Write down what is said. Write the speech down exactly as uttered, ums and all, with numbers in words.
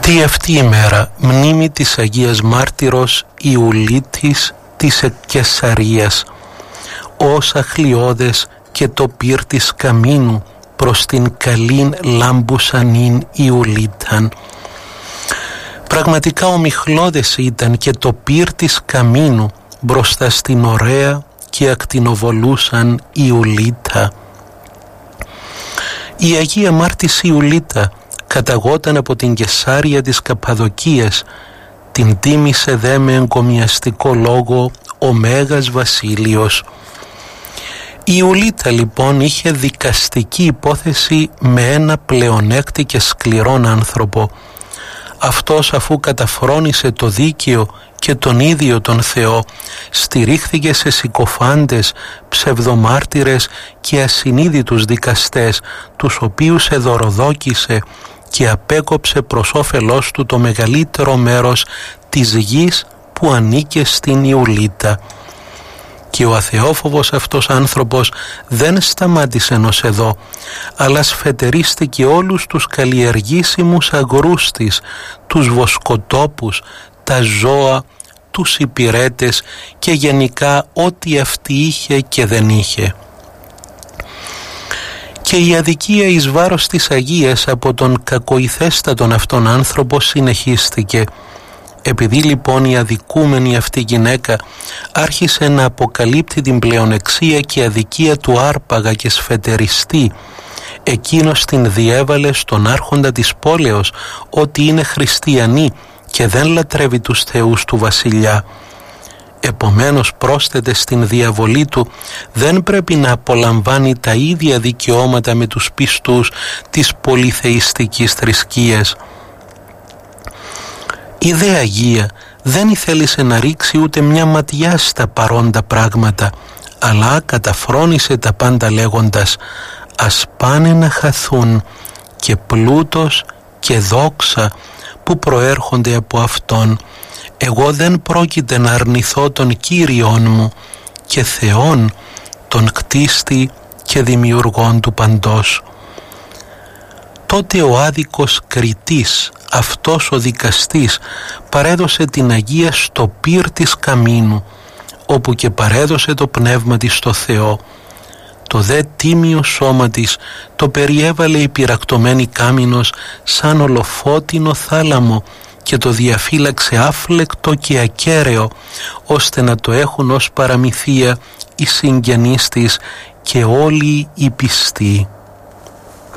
Τι αυτή η μέρα μνήμη της Αγίας Μάρτυρος Ιουλίτης της Κεσαρίας, ως αχλιώδες και το πυρ της καμίνου προς την καλήν λάμπουσανήν Ιουλίταν. Πραγματικά ομιχλώδες ήταν και το πυρ της καμίνου μπροστά στην ωραία και ακτινοβολούσαν Ιουλίτα. Η Αγία Μάρτης Ιουλίτα καταγόταν από την Κεσάρια της Καπαδοκίας, την τίμησε δε με εγκομιαστικό λόγο ο Μέγας Βασίλειος. Η Ιουλίτα λοιπόν είχε δικαστική υπόθεση με ένα πλεονέκτη και σκληρόν άνθρωπο. Αυτός, αφού καταφρόνησε το δίκαιο και τον ίδιο τον Θεό, στηρίχθηκε σε συκοφάντες, ψευδομάρτυρες και ασυνείδητους δικαστές, τους οποίους εδωροδόκησε και απέκοψε προς όφελός του το μεγαλύτερο μέρος της γης που ανήκε στην Ιουλίτα. Και ο αθεόφοβος αυτός άνθρωπος δεν σταμάτησε ως εδώ, αλλά σφετερίστηκε όλους τους καλλιεργήσιμους αγρούς της, τους βοσκοτόπους, τα ζώα, τους υπηρέτες και γενικά ό,τι αυτή είχε και δεν είχε. Και η αδικία εις βάρος της Αγίας από τον κακοηθέστατον αυτόν άνθρωπο συνεχίστηκε. Επειδή λοιπόν η αδικούμενη αυτή γυναίκα άρχισε να αποκαλύπτει την πλεονεξία και αδικία του άρπαγα και σφετεριστή, εκείνος την διέβαλε στον άρχοντα της πόλεως ότι είναι χριστιανή και δεν λατρεύει τους θεούς του βασιλιά. Επομένως πρόσθεται στην διαβολή του, δεν πρέπει να απολαμβάνει τα ίδια δικαιώματα με τους πιστούς της πολυθεϊστικής θρησκείας. Η δε Αγία δεν ήθελησε να ρίξει ούτε μια ματιά στα παρόντα πράγματα, αλλά καταφρόνησε τα πάντα λέγοντας «Ας πάνε να χαθούν και πλούτος και δόξα που προέρχονται από Αυτόν. Εγώ δεν πρόκειται να αρνηθώ τον Κύριον μου και Θεόν, τον κτίστη και δημιουργόν του παντός». Τότε ο άδικος κριτής, αυτός ο δικαστής, παρέδωσε την Αγία στο πυρ της καμίνου, όπου και παρέδωσε το πνεύμα της στο Θεό. Το δε τίμιο σώμα της το περιέβαλε η πυρακτωμένη κάμινος σαν ολοφώτινο θάλαμο και το διαφύλαξε άφλεκτο και ακέραιο, ώστε να το έχουν ως παραμυθία οι συγγενείς της και όλοι οι πιστοί.